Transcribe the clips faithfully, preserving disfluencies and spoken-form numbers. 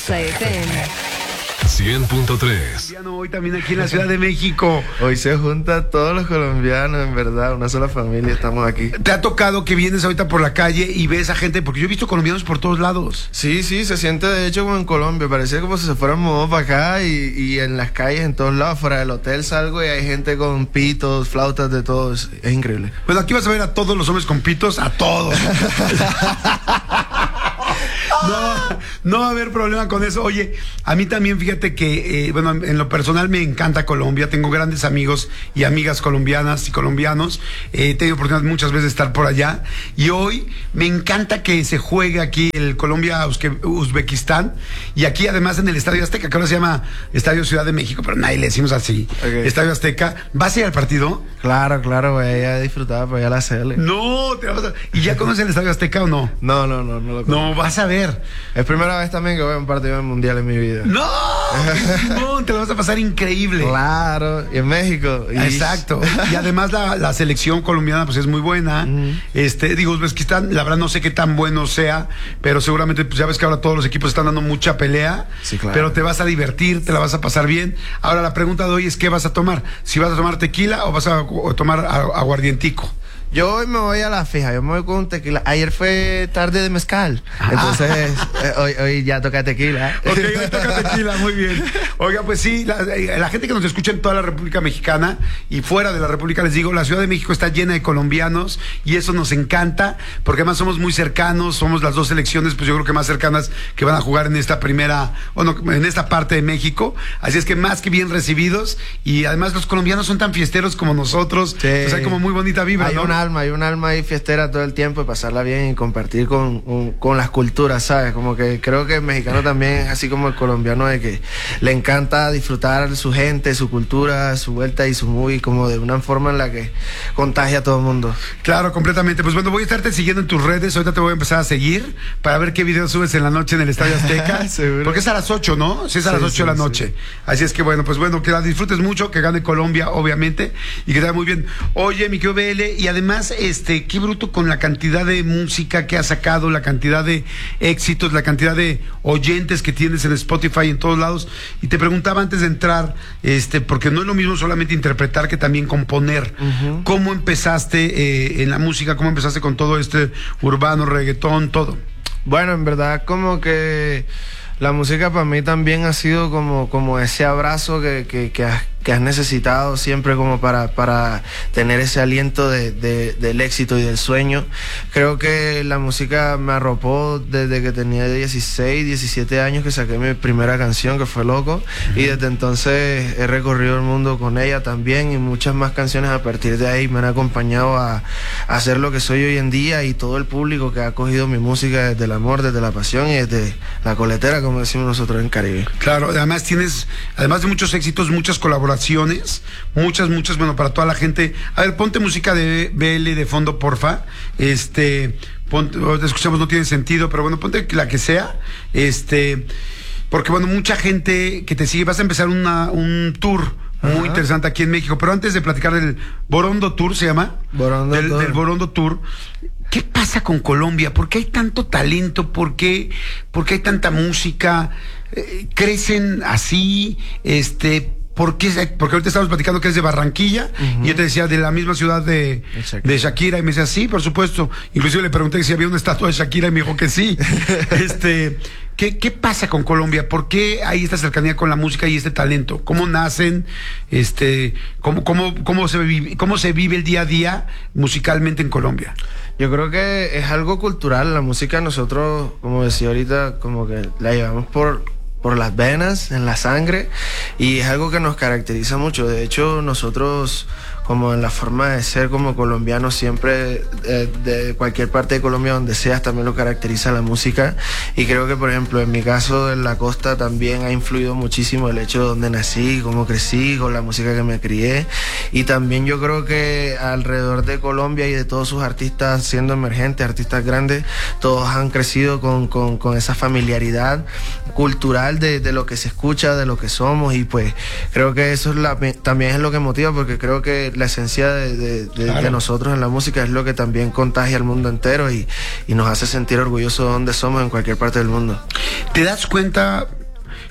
Exa F M cien punto tres. Hoy también aquí en la Ciudad de México. Hoy se juntan todos los colombianos, en verdad, una sola familia, estamos aquí. ¿Te ha tocado que vienes ahorita por la calle y ves a gente? Porque yo he visto colombianos por todos lados. Sí, sí, se siente de hecho como en Colombia, parece como si se fueran movidos para acá y, y en las calles, en todos lados, fuera del hotel salgo y hay gente con pitos, flautas, de todo, es, es increíble. Bueno, aquí vas a ver a todos los hombres con pitos, a todos. No, no va a haber problema con eso. Oye, a mí también, fíjate que, eh, bueno, en lo personal me encanta Colombia. Tengo grandes amigos y amigas colombianas y colombianos. Eh, he tenido oportunidad muchas veces de estar por allá. Y hoy me encanta que se juegue aquí el Colombia-Uzbekistán. Y aquí, además, en el Estadio Azteca, que ahora se llama Estadio Ciudad de México, pero nadie le decimos así. Okay. Estadio Azteca. ¿Vas a ir al partido? Claro, claro, voy a disfrutar, voy a la C L. No, te vas a... ¿Y ya conoces el Estadio Azteca o no? No, no, no, no lo conozco. No, vas a ver. Es primera vez también que voy a un partido del mundial en mi vida. ¡No! No, te lo vas a pasar increíble. Claro, y en México. Y... Exacto. Y además la, la selección colombiana pues es muy buena. Uh-huh. Este, digo, Uzbekistán, la verdad no sé qué tan bueno sea, pero seguramente pues ya ves que ahora todos los equipos están dando mucha pelea. Sí, claro. Pero te vas a divertir, te la vas a pasar bien. Ahora la pregunta de hoy es ¿qué vas a tomar? Si vas a tomar tequila o vas a o tomar aguardientico. Yo hoy me voy a la fija, yo me voy con un tequila. Ayer fue tarde de mezcal, entonces eh, hoy, hoy ya toca tequila. Ok, hoy toca tequila, muy bien. Oiga, pues sí, la, la gente que nos escucha en toda la República Mexicana y fuera de la República, les digo, la Ciudad de México está llena de colombianos y eso nos encanta, porque además somos muy cercanos, somos las dos selecciones, pues yo creo que más cercanas que van a jugar en esta primera, bueno, en esta parte de México. Así es que más que bien recibidos, y además los colombianos son tan fiesteros como nosotros, sí. O sea, hay como muy bonita vibra, hay ¿no? Una alma, hay un alma ahí fiestera todo el tiempo y pasarla bien y compartir con, un, con las culturas, ¿sabes? Como que creo que el mexicano también es así como el colombiano, de que le encanta disfrutar su gente, su cultura, su vuelta y su movie, como de una forma en la que contagia a todo el mundo. Claro, completamente. Pues bueno, voy a estarte siguiendo en tus redes, ahorita te voy a empezar a seguir para ver qué videos subes en la noche en el Estadio Azteca. Porque es a las ocho, ¿no? Sí, es a las ocho sí, de la noche. Sí. Así es que bueno, pues bueno, que la disfrutes mucho, que gane Colombia, obviamente, y que te vaya muy bien. Oye, mi querido B L, y además, este, qué bruto con la cantidad de música que has sacado, la cantidad de éxitos, la cantidad de oyentes que tienes en Spotify en todos lados. Y te preguntaba antes de entrar, este, porque no es lo mismo solamente interpretar que también componer. Uh-huh. ¿Cómo empezaste eh, en la música? ¿Cómo empezaste con todo este urbano, reggaetón, todo? Bueno, en verdad como que la música para mí también ha sido como, como ese abrazo que, que, que has que has necesitado siempre como para, para tener ese aliento de, de, del éxito y del sueño. Creo que la música me arropó desde que tenía dieciséis, diecisiete años, que saqué mi primera canción, que fue Loco, uh-huh. Y desde entonces he recorrido el mundo con ella también, y muchas más canciones a partir de ahí me han acompañado a, a hacer lo que soy hoy en día, y todo el público que ha acogido mi música desde el amor, desde la pasión y desde la coletera, como decimos nosotros en Caribe. Claro, además tienes, además de muchos éxitos, muchas colaboraciones, muchas, muchas, bueno, para toda la gente. A ver, ponte música de B L de fondo, porfa. Este, ponte, te escuchamos, no tiene sentido, pero bueno, ponte la que sea. Este, porque bueno, mucha gente que te sigue, vas a empezar una, un tour muy Ajá. interesante aquí en México. Pero antes de platicar del Borondo Tour, ¿se llama? Borondo del, Tour. Del Borondo Tour. ¿Qué pasa con Colombia? ¿Por qué hay tanto talento? ¿Por qué, por qué hay tanta música? Eh, ¿Crecen así? Este... ¿Por qué? Porque ahorita estamos platicando que es de Barranquilla, uh-huh. Y yo te decía de la misma ciudad de, de Shakira, y me decía, sí, por supuesto. Inclusive le pregunté si había una estatua de Shakira y me dijo que sí. este, ¿qué, ¿Qué pasa con Colombia? ¿Por qué hay esta cercanía con la música y este talento? ¿Cómo nacen? Este, ¿cómo, cómo, cómo, se vive, ¿Cómo se vive el día a día musicalmente en Colombia? Yo creo que es algo cultural. La música nosotros, como decía ahorita, como que la llevamos por... por las venas, en la sangre, y es algo que nos caracteriza mucho. De hecho, nosotros, como en la forma de ser como colombianos, siempre eh, de cualquier parte de Colombia donde seas, también lo caracteriza la música. Y creo que, por ejemplo, en mi caso en la costa también ha influido muchísimo el hecho de donde nací, cómo crecí, con la música que me crié. Y también yo creo que alrededor de Colombia y de todos sus artistas siendo emergentes, artistas grandes, todos han crecido con, con, con esa familiaridad cultural De, de lo que se escucha, de lo que somos, y pues creo que eso es la, también es lo que motiva, porque creo que la esencia de, de, de, claro. de nosotros en la música es lo que también contagia al mundo entero y, y nos hace sentir orgullosos de donde somos en cualquier parte del mundo. ¿Te das cuenta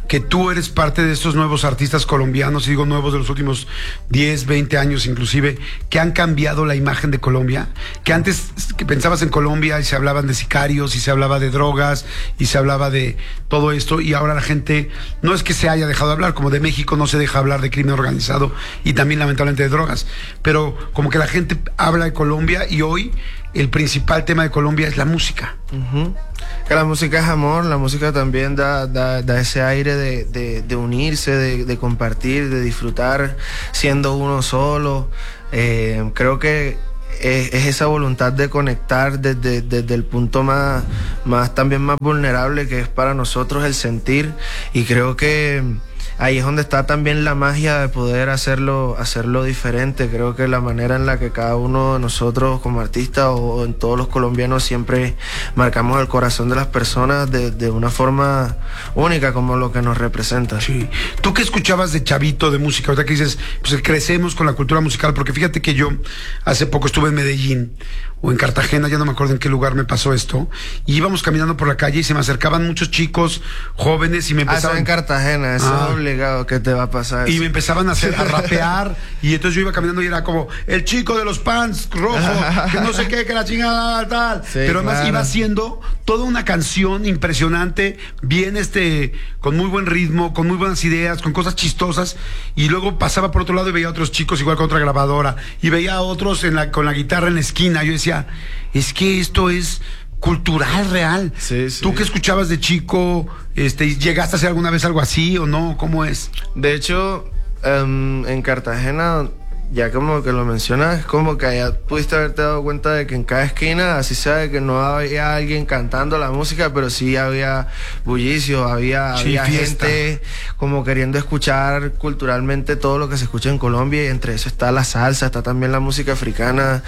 que tú eres parte de estos nuevos artistas colombianos, y digo nuevos de los últimos diez, veinte años inclusive, que han cambiado la imagen de Colombia? Que antes que pensabas en Colombia y se hablaban de sicarios y se hablaba de drogas y se hablaba de todo esto, y ahora la gente, no es que se haya dejado de hablar, como de México no se deja hablar de crimen organizado y también lamentablemente de drogas, pero como que la gente habla de Colombia, y hoy el principal tema de Colombia es la música. Uh-huh. Que la música es amor, la música también da, da, da ese aire de, de, de unirse, de, de compartir, de disfrutar siendo uno solo. Eh, creo que es, es esa voluntad de conectar desde, desde el punto más, más también más vulnerable, que es para nosotros el sentir, y creo que ahí es donde está también la magia de poder hacerlo, hacerlo diferente. Creo que la manera en la que cada uno de nosotros como artistas o en todos los colombianos siempre marcamos el corazón de las personas de, de una forma única, como lo que nos representa. Sí. ¿Tú qué escuchabas de chavito de música? Ahorita que dices, pues crecemos con la cultura musical, porque fíjate que yo hace poco estuve en Medellín o en Cartagena, ya no me acuerdo en qué lugar me pasó esto, y íbamos caminando por la calle y se me acercaban muchos chicos jóvenes y me empezaban... Ah, en Cartagena, eso ah. es obligado que te va a pasar. Y eso. me empezaban a hacer, a rapear, y entonces yo iba caminando y era como, el chico de los pants rojos, que no sé qué, que la chingada, tal. Sí, pero además claro. Iba haciendo toda una canción impresionante, bien este, con muy buen ritmo, con muy buenas ideas, con cosas chistosas, y luego pasaba por otro lado y veía a otros chicos igual con otra grabadora, y veía a otros en la, con la guitarra en la esquina. Yo decía, es que esto es cultural real. Sí, sí. ¿Tú qué escuchabas de chico? Este, ¿llegaste a hacer alguna vez algo así o no? ¿Cómo es? De hecho, um, en Cartagena, ya como que lo mencionas, es como que allá pudiste haberte dado cuenta de que en cada esquina, así sea de que no había alguien cantando la música, pero sí había bullicio, había, sí, había gente como queriendo escuchar culturalmente todo lo que se escucha en Colombia, y entre eso está la salsa, está también la música africana,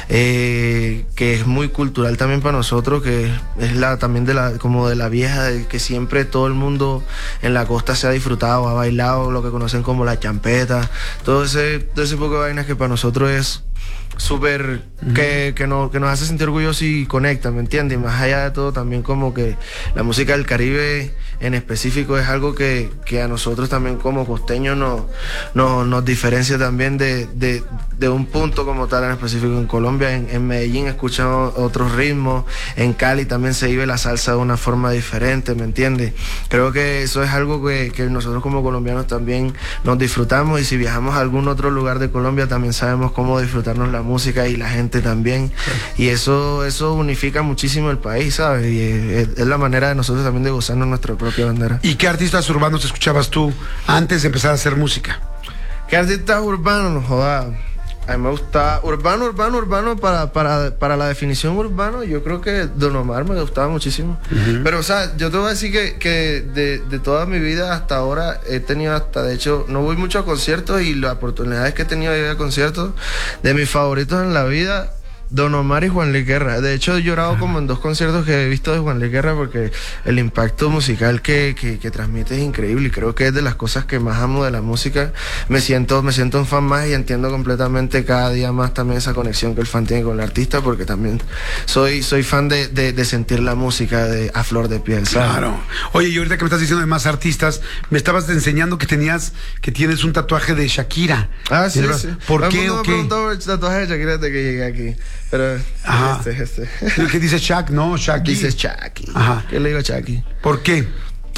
eh, que es muy cultural también para nosotros, que es la también de la como de la vieja, de que siempre todo el mundo en la costa se ha disfrutado, ha bailado lo que conocen como la champeta, todo ese, todo ese poco de vainas que para nosotros es súper, uh-huh. que, que, no, que nos hace sentir orgullosos y conecta, ¿me entiendes? Y más allá de todo, también como que la música del Caribe en específico es algo que, que a nosotros también como costeños nos, nos, nos diferencia también de, de, de un punto como tal en específico. En Colombia, en, en Medellín escuchan otros ritmos, en Cali también se vive la salsa de una forma diferente, ¿me entiendes? Creo que eso es algo que, que nosotros como colombianos también nos disfrutamos, y si viajamos a algún otro lugar de Colombia también sabemos cómo disfrutarnos la música y la gente también, y eso eso unifica muchísimo el país, ¿sabes? Y es, es la manera de nosotros también de gozarnos nuestra propia bandera. ¿Y qué artistas urbanos escuchabas tú antes de empezar a hacer música? ¿Qué artistas urbanos? Joda, a mí me gusta urbano, urbano, urbano, para, para, para la definición urbano, yo creo que Don Omar me gustaba muchísimo. Uh-huh. Pero, o sea, yo te voy a decir que, que de, de toda mi vida hasta ahora he tenido hasta, de hecho, no voy mucho a conciertos, y las oportunidades que he tenido de ir a conciertos, de mis favoritos en la vida, Don Omar y Juan Luis Guerra. De hecho, he llorado como en dos conciertos que he visto de Juan Luis Guerra, porque el impacto musical que, que, que transmite es increíble, y creo que es de las cosas que más amo de la música. Me siento, me siento un fan más, y entiendo completamente cada día más también esa conexión que el fan tiene con el artista, porque también soy, soy fan de, de, de sentir la música de, a flor de piel, ¿sabes? Claro. Oye, y ahorita que me estás diciendo de más artistas, me estabas enseñando que tenías, que tienes un tatuaje de Shakira. Ah, sí, sí. ¿Por Todo qué el mundo o me qué? preguntó el tatuaje de Shakira desde que llegué aquí. Pero Ajá. este, este. ¿Qué dice Shak? No, Shaki. Dice Shaki. Ajá. ¿Qué le digo a Shaki? ¿Por qué?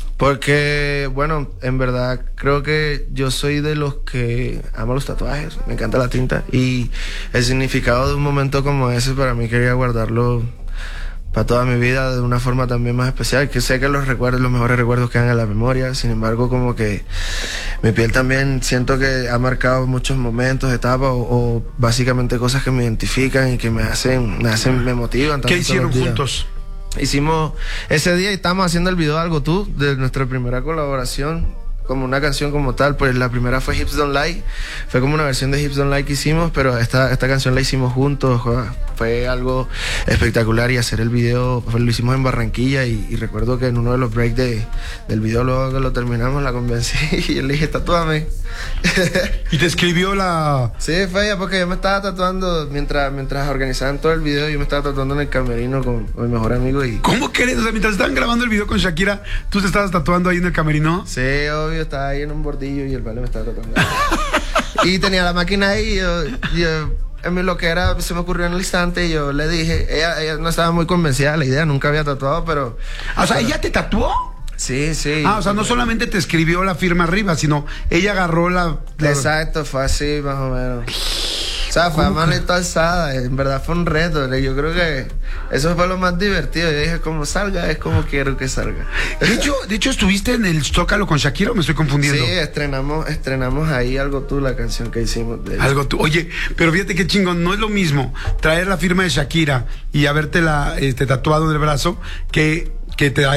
Porque, bueno, en verdad creo que yo soy de los que amo los tatuajes, me encanta la tinta, y el significado de un momento como ese para mí quería guardarlo para toda mi vida de una forma también más especial, que sé que los recuerdos, los mejores recuerdos quedan en la memoria. Sin embargo, como que mi piel también siento que ha marcado muchos momentos, etapas, o, o básicamente cosas que me identifican y que me hacen, me hacen, me motivan. ¿Qué hicieron juntos? Hicimos ese día y estábamos haciendo el video de Algo Tú, de nuestra primera colaboración. como una canción como tal, pues la primera fue Hips Don't Lie, fue como una versión de Hips Don't Lie que hicimos, pero esta, esta canción la hicimos juntos, joder, fue algo espectacular, y hacer el video, pues lo hicimos en Barranquilla, y, y recuerdo que en uno de los breaks de, del video, luego que lo terminamos, la convencí y le dije, tatúame. ¿Y te escribió la...? Sí, fue ella, porque yo me estaba tatuando, mientras, mientras organizaban todo el video, yo me estaba tatuando en el camerino con, con mi mejor amigo y... ¿Cómo querés? O sea, mientras estaban grabando el video con Shakira, ¿tú te estabas tatuando ahí en el camerino? Sí, obvio, estaba ahí en un bordillo y el vale me estaba tatuando. Y tenía la máquina ahí y yo... yo en mi lo que era, se me ocurrió en el instante y yo le dije, ella, ella no estaba muy convencida de la idea, nunca había tatuado, pero... O sea, pero, ¿ella te tatuó? Sí, sí. Ah, o sea, no solamente te escribió la firma arriba, sino ella agarró la... la... Exacto, fue así más o menos. O sea, fue a manito alzada, en verdad fue un reto. Yo creo que eso fue lo más divertido. Yo dije, como salga, es como quiero que salga. De hecho, de hecho ¿estuviste en el Zócalo con Shakira o me estoy confundiendo? Sí, estrenamos, estrenamos ahí Algo Tú, la canción que hicimos. De Algo Tú. Oye, pero fíjate qué chingón, no es lo mismo traer la firma de Shakira y habértela este, tatuado en el brazo que, que te